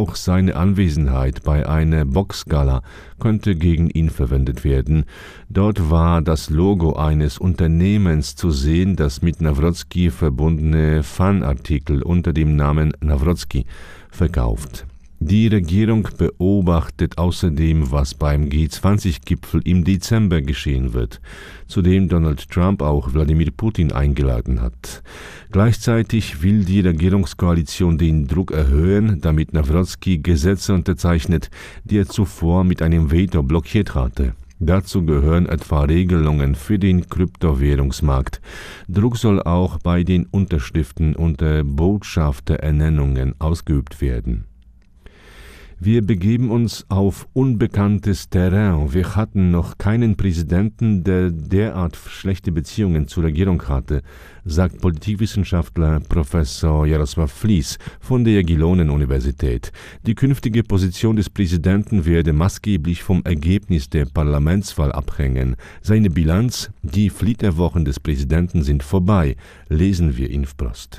auch seine Anwesenheit bei einer Boxgala könnte gegen ihn verwendet werden. Dort war das Logo eines Unternehmens zu sehen, das mit Nawrocki verbundene Fanartikel unter dem Namen Nawrocki verkauft. Die Regierung beobachtet außerdem, was beim G20-Gipfel im Dezember geschehen wird, zu dem Donald Trump auch Wladimir Putin eingeladen hat. Gleichzeitig will die Regierungskoalition den Druck erhöhen, damit Nawrocki Gesetze unterzeichnet, die er zuvor mit einem Veto blockiert hatte. Dazu gehören etwa Regelungen für den Kryptowährungsmarkt. Druck soll auch bei den Unterschriften unter Botschafterernennungen ausgeübt werden. Wir begeben uns auf unbekanntes Terrain. Wir hatten noch keinen Präsidenten, der derart schlechte Beziehungen zur Regierung hatte, sagt Politikwissenschaftler Professor Jarosław Flis von der Jagiellonen-Universität. Die künftige Position des Präsidenten werde maßgeblich vom Ergebnis der Parlamentswahl abhängen. Seine Bilanz: die Flitterwochen des Präsidenten sind vorbei, lesen wir in Wprost.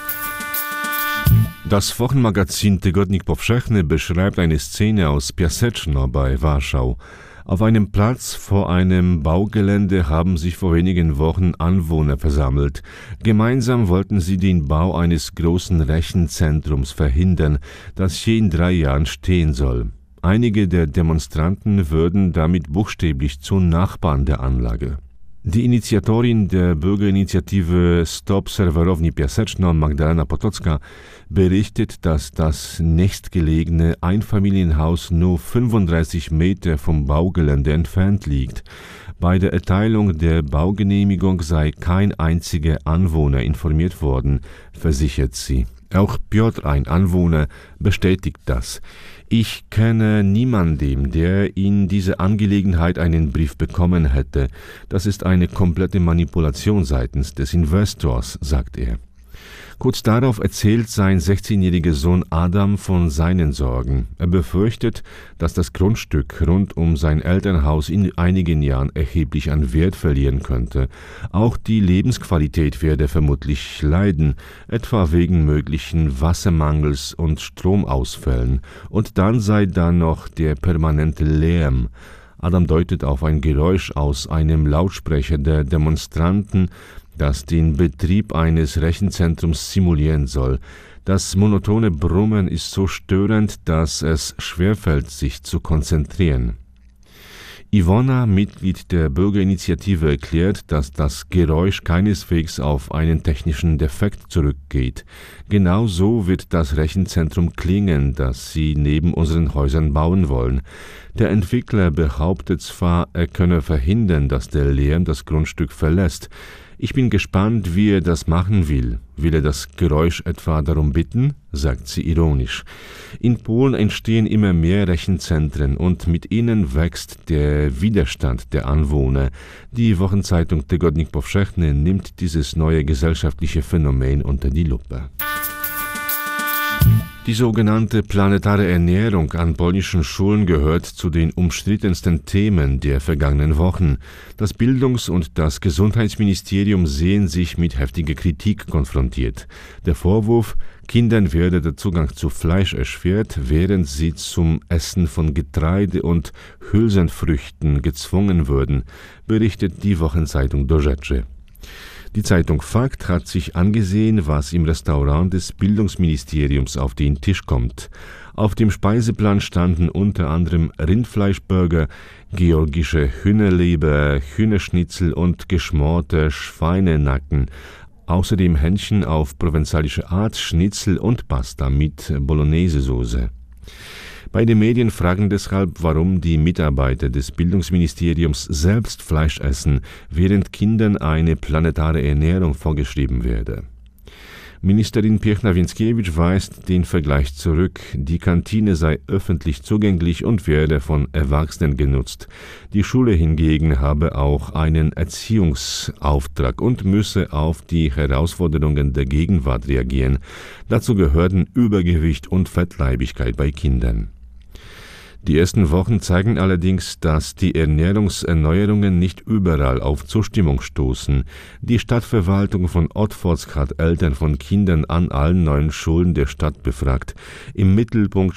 Das Wochenmagazin Tygodnik Powszechny beschreibt eine Szene aus Piaseczno bei Warschau. Auf einem Platz vor einem Baugelände haben sich vor wenigen Wochen Anwohner versammelt. Gemeinsam wollten sie den Bau eines großen Rechenzentrums verhindern, das hier in 3 Jahren stehen soll. Einige der Demonstranten würden damit buchstäblich zu Nachbarn der Anlage. Die Initiatorin der Bürgerinitiative Stop Serwerowni Piaseczno, Magdalena Potocka, berichtet, dass das nächstgelegene Einfamilienhaus nur 35 Meter vom Baugelände entfernt liegt. Bei der Erteilung der Baugenehmigung sei kein einziger Anwohner informiert worden, versichert sie. Auch Piotr, ein Anwohner, bestätigt das. Ich kenne niemanden, der in dieser Angelegenheit einen Brief bekommen hätte. Das ist eine komplette Manipulation seitens des Investors, sagt er. Kurz darauf erzählt sein 16-jähriger Sohn Adam von seinen Sorgen. Er befürchtet, dass das Grundstück rund um sein Elternhaus in einigen Jahren erheblich an Wert verlieren könnte. Auch die Lebensqualität werde vermutlich leiden, etwa wegen möglichen Wassermangels und Stromausfällen. Und dann sei da noch der permanente Lärm. Adam deutet auf ein Geräusch aus einem Lautsprecher der Demonstranten, das den Betrieb eines Rechenzentrums simulieren soll. Das monotone Brummen ist so störend, dass es schwerfällt, sich zu konzentrieren. Ivona, Mitglied der Bürgerinitiative, erklärt, dass das Geräusch keineswegs auf einen technischen Defekt zurückgeht. Genau so wird das Rechenzentrum klingen, das sie neben unseren Häusern bauen wollen. Der Entwickler behauptet zwar, er könne verhindern, dass der Lärm das Grundstück verlässt. Ich bin gespannt, wie er das machen will. Will er das Geräusch etwa darum bitten? Sagt sie ironisch. In Polen entstehen immer mehr Rechenzentren und mit ihnen wächst der Widerstand der Anwohner. Die Wochenzeitung Tygodnik Powszechny nimmt dieses neue gesellschaftliche Phänomen unter die Lupe. Die sogenannte planetare Ernährung an polnischen Schulen gehört zu den umstrittensten Themen der vergangenen Wochen. Das Bildungs- und das Gesundheitsministerium sehen sich mit heftiger Kritik konfrontiert. Der Vorwurf, Kindern werde der Zugang zu Fleisch erschwert, während sie zum Essen von Getreide und Hülsenfrüchten gezwungen würden, berichtet die Wochenzeitung Do Rzeczy. Die Zeitung Fakt hat sich angesehen, was im Restaurant des Bildungsministeriums auf den Tisch kommt. Auf dem Speiseplan standen unter anderem Rindfleischburger, georgische Hühnerleber, Hühnerschnitzel und geschmorte Schweinenacken. Außerdem Hähnchen auf provenzalische Art, Schnitzel und Pasta mit Bolognese-Soße. Bei den Medien fragen deshalb, warum die Mitarbeiter des Bildungsministeriums selbst Fleisch essen, während Kindern eine planetare Ernährung vorgeschrieben werde. Ministerin Piechna-Więckiewicz weist den Vergleich zurück. Die Kantine sei öffentlich zugänglich und werde von Erwachsenen genutzt. Die Schule hingegen habe auch einen Erziehungsauftrag und müsse auf die Herausforderungen der Gegenwart reagieren. Dazu gehörten Übergewicht und Fettleibigkeit bei Kindern. Die ersten Wochen zeigen allerdings, dass die Ernährungserneuerungen nicht überall auf Zustimmung stoßen. Die Stadtverwaltung von Otwock hat Eltern von Kindern an allen 9 Schulen der Stadt befragt. Im Mittelpunkt